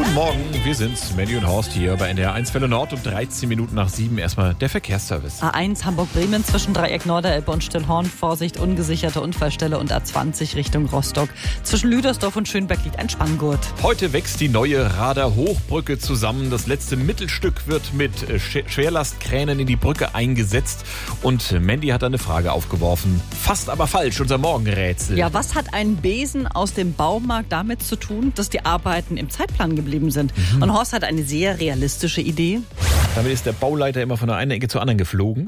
Guten Morgen, wir sind's, Mandy und Horst hier bei NDR 1 Welle Nord um 13 Minuten nach 7. Erstmal der Verkehrsservice. A1 Hamburg-Bremen zwischen Dreieck Norderelbe und Stillhorn. Vorsicht, ungesicherte Unfallstelle. Und A20 Richtung Rostock. Zwischen Lüdersdorf und Schönberg liegt ein Spanngurt. Heute wächst die neue Rader Hochbrücke zusammen. Das letzte Mittelstück wird mit Schwerlastkränen in die Brücke eingesetzt. Und Mandy hat da eine Frage aufgeworfen. Fast aber falsch, unser Morgenrätsel. Ja, was hat ein Besen aus dem Baumarkt damit zu tun, dass die Arbeiten im Zeitplan geblieben sind? Und Horst hat eine sehr realistische Idee. Damit ist der Bauleiter immer von der einen Ecke zur anderen geflogen.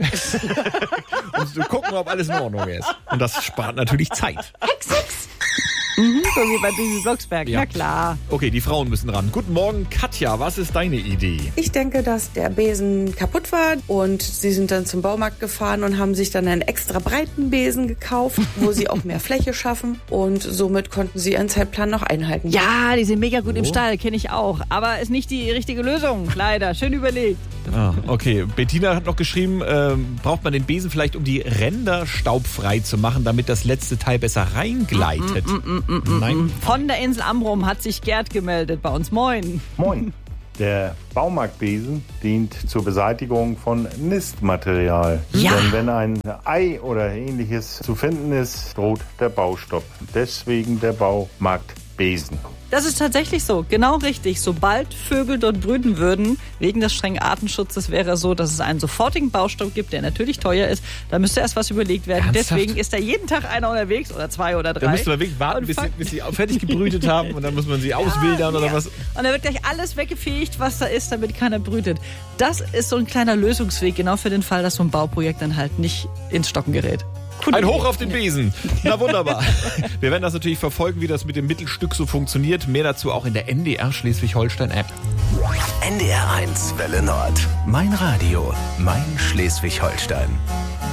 Um zu gucken, ob alles in Ordnung ist. Und das spart natürlich Zeit. Hex! So wie bei Baby Blocksberg, Ja. na klar. Okay, die Frauen müssen ran. Guten Morgen, Katja, was ist deine Idee? Ich denke, dass der Besen kaputt war und sie sind dann zum Baumarkt gefahren und haben sich dann einen extra breiten Besen gekauft, wo sie auch mehr Fläche schaffen und somit konnten sie ihren Zeitplan noch einhalten. Ja, die sind mega gut im Stall, kenne ich auch. Aber ist nicht die richtige Lösung, leider. Schön überlegt. Ah, okay. Bettina hat noch geschrieben, braucht man den Besen vielleicht, um die Ränder staubfrei zu machen, damit das letzte Teil besser reingleitet? Nein. Von der Insel Amrum hat sich Gerd gemeldet bei uns. Moin. Moin. Der Baumarktbesen dient zur Beseitigung von Nistmaterial. Ja. Denn wenn ein Ei oder ähnliches zu finden ist, droht der Baustopp. Deswegen der Baumarktbesen. Das ist tatsächlich so, genau richtig. Sobald Vögel dort brüten würden, wegen des strengen Artenschutzes, wäre es so, dass es einen sofortigen Baustopp gibt, der natürlich teuer ist. Da müsste erst was überlegt werden. Ernsthaft? Deswegen ist da jeden Tag einer unterwegs oder zwei oder drei. Da müsste man wirklich warten, bis sie fertig gebrütet haben und dann muss man sie auswildern oder was. Und da wird gleich alles weggefegt, was da ist, damit keiner brütet. Das ist so ein kleiner Lösungsweg, genau für den Fall, dass so ein Bauprojekt dann halt nicht ins Stocken gerät. Ein Hoch auf den Besen. Na wunderbar. Wir werden das natürlich verfolgen, wie das mit dem Mittelstück so funktioniert. Mehr dazu auch in der NDR Schleswig-Holstein-App. NDR 1 Welle Nord. Mein Radio, mein Schleswig-Holstein.